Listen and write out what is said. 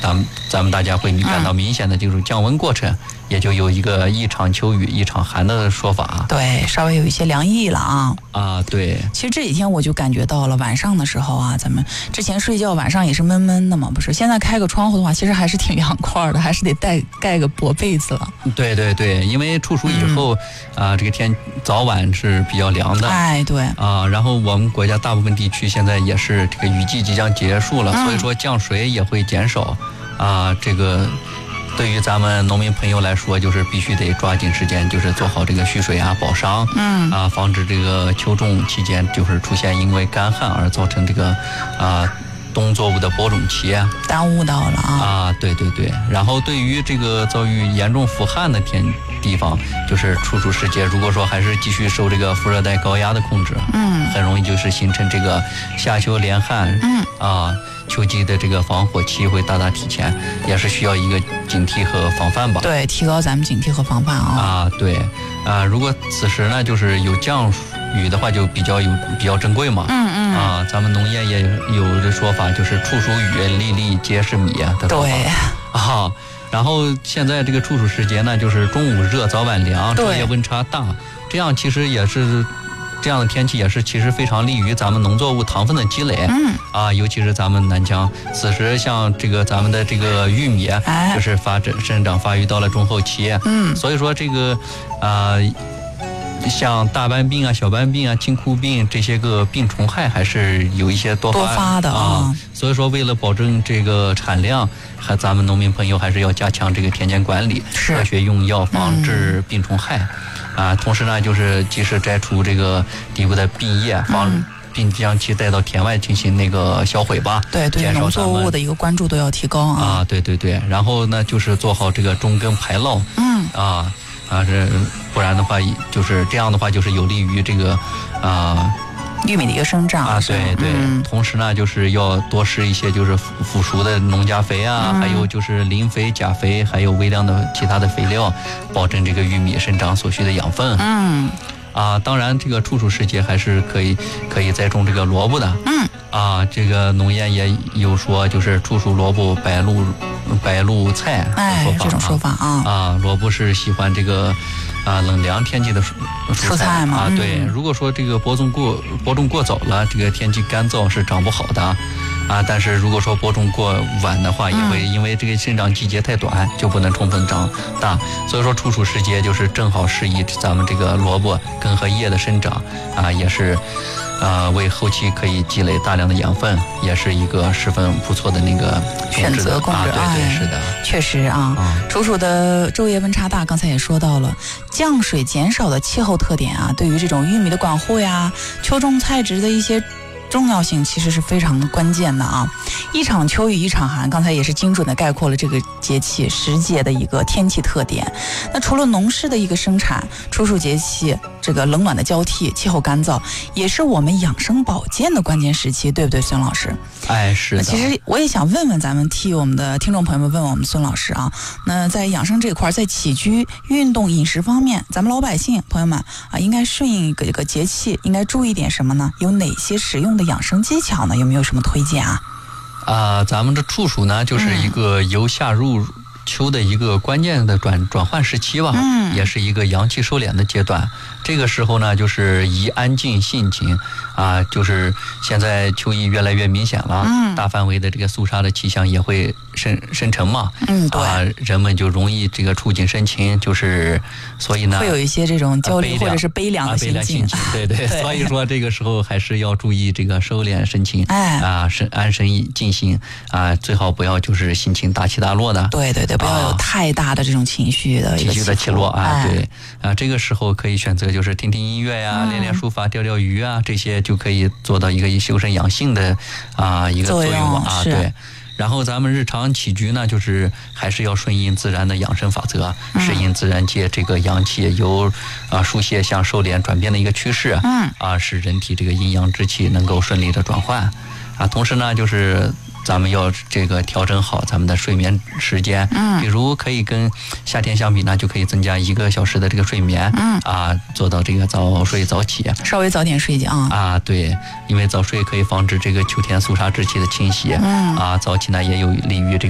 咱们大家会感到明显的就是降温过程，也就有一个一场秋雨一场寒的说法。 对，稍微有一些凉意了啊。 对。 其实这几天我就感觉到了，晚上的时候啊，咱们之前睡觉晚上也是闷闷的嘛，不是？现在开个窗户的话，其实还是挺凉快的，还是得盖个薄被子了。 对对对，因为处暑以后这个天早晚是比较凉的。 对。 然后我们国家大部分地区现在也是这个雨季即将结束了，所以说降水也会减少。这个对于咱们农民朋友来说，就是必须得抓紧时间，就是做好这个蓄水保墒，防止这个秋种期间就是出现因为干旱而造成这个冬作物的播种期耽误到了对对对。然后对于这个遭遇严重腐旱的地方，就是处暑时节，如果说还是继续受这个副热带高压的控制，很容易就是形成这个夏秋连旱，秋季的这个防火期会大大提前，也是需要一个警惕和防范吧。 对，提高咱们警惕和防范对。如果此时呢就是有降雨的话，就比较珍贵嘛。咱们农业也有的说法，就是处暑雨，粒粒皆是米的说法。 对。 然后现在这个处暑时节呢，就是中午热，早晚凉，昼夜温差大，这样其实也是。这样的天气也是其实非常利于咱们农作物糖分的积累，尤其是咱们南疆，此时像这个咱们的这个玉米，就是生长发育到了中后期，所以说这个像大斑病小斑病青枯病这些个病虫害还是有一些多发的所以说为了保证这个产量，咱们农民朋友还是要加强这个田间管理，科学用药防治病虫害。同时呢，就是及时摘除这个地沟的病叶，并将其带到田外进行那个销毁吧。 对，农作物的一个关注都要提高对对对。然后呢，就是做好这个中根排涝。不然的话，就是这样的话，就是有利于这个玉米的一个生长对对。同时呢，就是要多施一些就是腐熟的农家肥还有就是磷肥、钾肥，还有微量的其他的肥料，保证这个玉米生长所需的养分。当然这个处暑时节还是可以栽种这个萝卜的。这个农业也有说，就是处暑萝卜白露菜这种说法萝卜是喜欢这个冷凉天气的蔬菜嘛。 对，如果说这个播种过早了，这个天气干燥是长不好的但是如果说播种过晚的话，也会因为这个生长季节太短，就不能充分长大。所以说处暑时节就是正好适宜咱们这个萝卜根和叶的生长也是为后期可以积累大量的养分，也是一个十分不错的那个选择供对对，是的， 确实处暑的昼夜温差大，刚才也说到了降水减少的气候特点对于这种玉米的管护呀，秋种菜植的一些重要性其实是非常关键的一场秋雨一场寒，刚才也是精准的概括了这个节气时节的一个天气特点。那除了农事的一个生产，处暑节气这个冷暖的交替，气候干燥，也是我们养生保健的关键时期，对不对，孙老师？ 是的。 其实我也想问问咱们，替我们的听众朋友们问问我们孙老师那在养生这块，在起居、运动、饮食方面，咱们老百姓朋友们应该顺应一个节气，应该注意点什么呢？有哪些实用的养生技巧呢？有没有什么推荐咱们这处暑呢，就是一个由夏入秋的一个关键的转换时期吧，也是一个阳气收敛的阶段。这个时候呢，就是宜安静性情就是现在秋意越来越明显了，大范围的这个肃杀的气象也会生成嘛，对人们就容易这个触景生情，就是所以呢会有一些这种焦虑或者是悲凉的心情， 对对，所以说这个时候还是要注意这个收敛神情，安神静心最好不要就是心情大起大落的， 对对对，不要有太大的这种情绪的起落对这个时候可以选择就是听听音乐呀，练练书法，钓钓鱼这些就可以做到一个修身养性的一个作用对。然后咱们日常起居呢，就是还是要顺应自然的养生法则，适应自然界这个阳气由疏泄向收敛转变的一个趋势，使人体这个阴阳之气能够顺利的转换同时呢，就是咱们要这个调整好咱们的睡眠时间，比如可以跟夏天相比呢，就可以增加1个小时的这个睡眠，做到这个早睡早起， 稍微早点睡觉对，因为早睡可以防止这个秋天肃杀之气的侵袭，早起呢也有利于这个